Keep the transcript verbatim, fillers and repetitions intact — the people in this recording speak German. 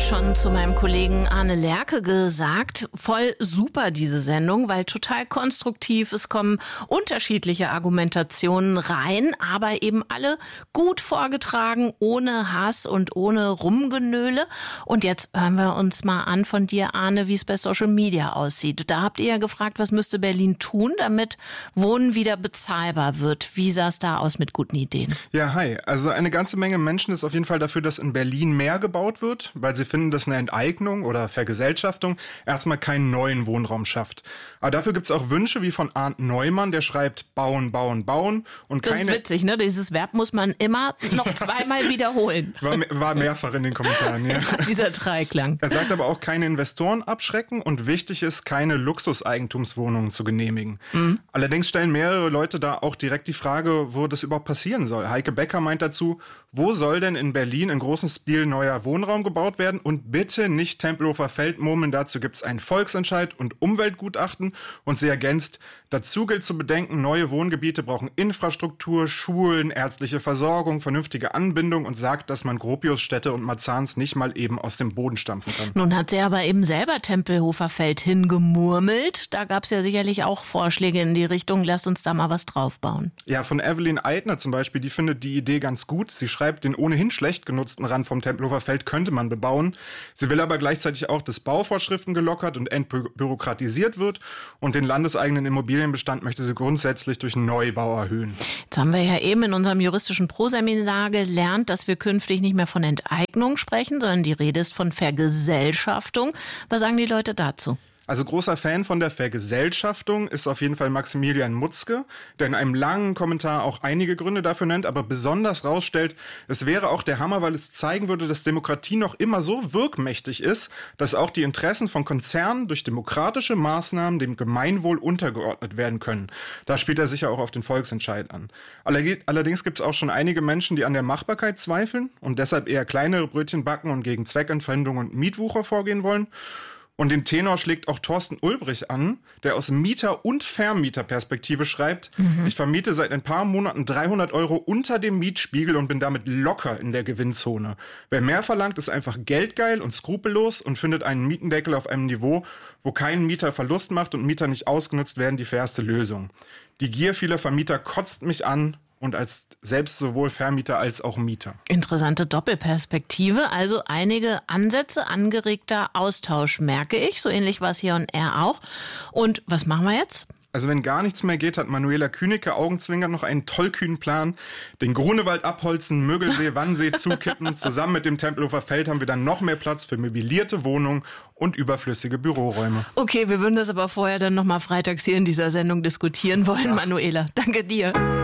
habe schon zu meinem Kollegen Arne Lerche gesagt, voll super diese Sendung, weil total konstruktiv. Es kommen unterschiedliche Argumentationen rein, aber eben alle gut vorgetragen, ohne Hass und ohne Rumgenöle. Und jetzt hören wir uns mal an von dir, Arne, wie es bei Social Media aussieht. Da habt ihr ja gefragt, was müsste Berlin tun, damit Wohnen wieder bezahlbar wird. Wie sah es da aus mit guten Ideen? Ja, hi. Also eine ganze Menge Menschen ist auf jeden Fall dafür, dass in Berlin mehr gebaut wird, weil sie finden, dass eine Enteignung oder Vergesellschaftung erstmal keinen neuen Wohnraum schafft. Aber dafür gibt es auch Wünsche wie von Arndt Neumann, der schreibt bauen, bauen, bauen. Und das keine ist witzig, ne? Dieses Verb muss man immer noch zweimal wiederholen. War, war mehrfach in den Kommentaren, ja. Dieser Dreiklang. Er sagt aber auch, keine Investoren abschrecken und wichtig ist, keine Luxuseigentumswohnungen zu genehmigen. Mhm. Allerdings stellen mehrere Leute da auch direkt die Frage, wo das überhaupt passieren soll. Heike Becker meint dazu, wo soll denn in Berlin in großem Stil neuer Wohnraum gebaut werden? Und bitte nicht Tempelhofer Feld murmeln, dazu gibt es einen Volksentscheid und Umweltgutachten. Und sie ergänzt, dazu gilt zu bedenken, neue Wohngebiete brauchen Infrastruktur, Schulen, ärztliche Versorgung, vernünftige Anbindung und sagt, dass man Gropiusstädte und Marzahns nicht mal eben aus dem Boden stampfen kann. Nun hat sie aber eben selber Tempelhofer Feld hingemurmelt. Da gab es ja sicherlich auch Vorschläge in die Richtung, lasst uns da mal was draufbauen. Ja, von Evelyn Eitner zum Beispiel, die findet die Idee ganz gut. Sie schreibt, den ohnehin schlecht genutzten Rand vom Tempelhofer Feld könnte man bebauen. Sie will aber gleichzeitig auch, dass Bauvorschriften gelockert und entbürokratisiert wird. Und den landeseigenen Immobilienbestand möchte sie grundsätzlich durch Neubau erhöhen. Jetzt haben wir ja eben in unserem juristischen Proseminar gelernt, dass wir künftig nicht mehr von Enteignung sprechen, sondern die Rede ist von Vergesellschaftung. Was sagen die Leute dazu? Also großer Fan von der Vergesellschaftung ist auf jeden Fall Maximilian Mutzke, der in einem langen Kommentar auch einige Gründe dafür nennt, aber besonders rausstellt, es wäre auch der Hammer, weil es zeigen würde, dass Demokratie noch immer so wirkmächtig ist, dass auch die Interessen von Konzernen durch demokratische Maßnahmen dem Gemeinwohl untergeordnet werden können. Da spielt er sicher auch auf den Volksentscheid an. Allerdings gibt es auch schon einige Menschen, die an der Machbarkeit zweifeln und deshalb eher kleinere Brötchen backen und gegen Zweckentfremdung und Mietwucher vorgehen wollen. Und den Tenor schlägt auch Thorsten Ulbrich an, der aus Mieter- und Vermieterperspektive schreibt, mhm. ich vermiete seit ein paar Monaten dreihundert Euro unter dem Mietspiegel und bin damit locker in der Gewinnzone. Wer mehr verlangt, ist einfach geldgeil und skrupellos und findet einen Mietendeckel auf einem Niveau, wo kein Mieter Verlust macht und Mieter nicht ausgenutzt werden, die fairste Lösung. Die Gier vieler Vermieter kotzt mich an. Und als selbst sowohl Vermieter als auch Mieter. Interessante Doppelperspektive, also einige Ansätze, angeregter Austausch, merke ich. So ähnlich war es hier und er auch. Und was machen wir jetzt? Also wenn gar nichts mehr geht, hat Manuela Kühnecke augenzwinkern noch einen tollkühnen Plan. Den Grunewald abholzen, Mögelsee, Wannsee zukippen. Zusammen mit dem Tempelhofer Feld haben wir dann noch mehr Platz für möblierte Wohnungen und überflüssige Büroräume. Okay, wir würden das aber vorher dann noch mal freitags hier in dieser Sendung diskutieren wollen, ja. Manuela. Danke dir.